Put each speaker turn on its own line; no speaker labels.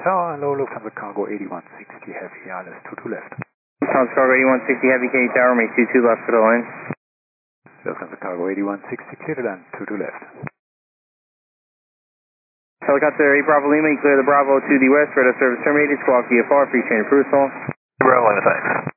Tower, hello, Lufthansa Cargo 8160 Heavy, Alice 22 left.
Lufthansa Cargo 8160 Heavy, K Tower, make 22 left for the line.
Lufthansa Cargo 8160, clear to land, 22 left.
Helicopter 8 Bravo Lima, you clear the Bravo to the west, radar service terminated, squawk VFR, free train approval.
Bravo, thanks.